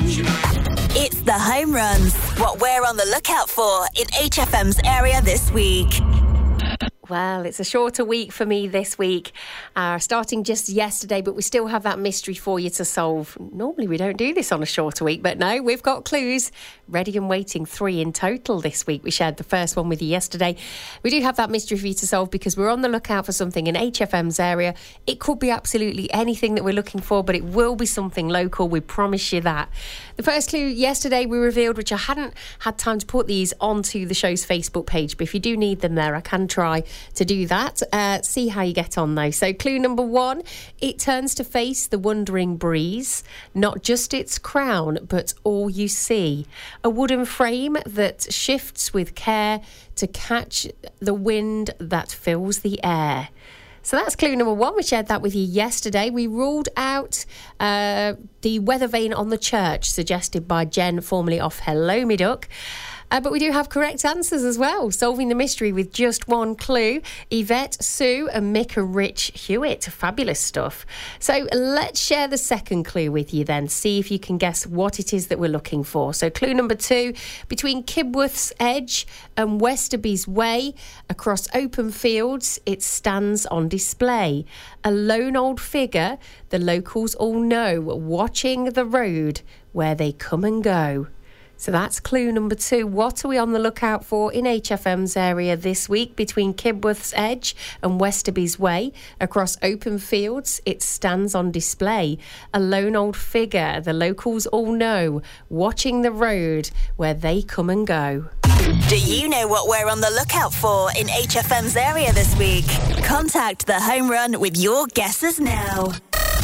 It's the home runs. What we're on the lookout for in HFM's area this week. Well, it's a shorter week for me this week, starting just yesterday, but we still have that mystery for you to solve. Normally we don't do this on a shorter week, but no, we've got clues ready and waiting, 3 in total this week. We shared the first one with you yesterday. We do have that mystery for you to solve because we're on the lookout for something in HFM's area. It could be absolutely anything that we're looking for, but it will be something local, we promise you that. The first clue yesterday we revealed, which I hadn't had time to put these onto the show's Facebook page, but if you do need them there, I can try to do that. See how you get on though. So clue number 1, it turns to face the wandering breeze, not just its crown, but all you see. A wooden frame that shifts with care to catch the wind that fills the air. So that's clue number 1. We shared that with you yesterday. We ruled out the weather vane on the church, suggested by Jen, formerly of Hello Me Duck. But we do have correct answers as well. Solving the mystery with just 1 clue. Yvette, Sue and Mick and Rich Hewitt. Fabulous stuff. So let's share the second clue with you then. See if you can guess what it is that we're looking for. So clue number 2. Between Kibworth's Edge and Westerby's Way, across open fields, it stands on display. A lone old figure the locals all know, watching the road where they come and go. So that's clue number 2. What are we on the lookout for in HFM's area this week? Between Kibworth's Edge and Westerby's Way, across open fields, it stands on display. A lone old figure the locals all know, watching the road where they come and go. Do you know what we're on the lookout for in HFM's area this week? Contact the home run with your guesses now.